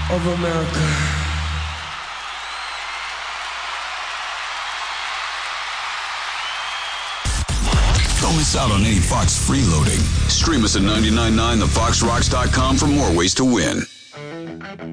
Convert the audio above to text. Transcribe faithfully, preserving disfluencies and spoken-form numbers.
of America. Don't miss out on any Fox freeloading. Stream us at nine nine nine the fox rocks dot com for more ways to win.